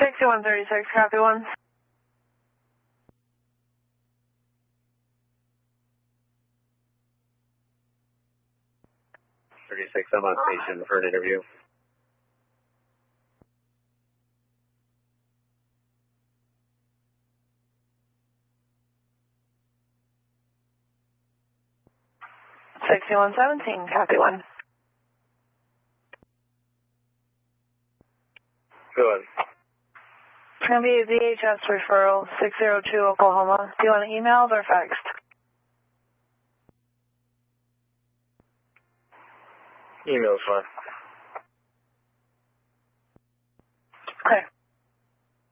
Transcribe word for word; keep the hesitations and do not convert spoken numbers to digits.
sixty-one thirty-six, copy one. thirty-six, I'm on station for an interview. sixty-one seventeen, copy one. Go ahead. It's going to be a D H S referral, six oh two Oklahoma. Do you want it emailed or faxed? Email's fine. Okay.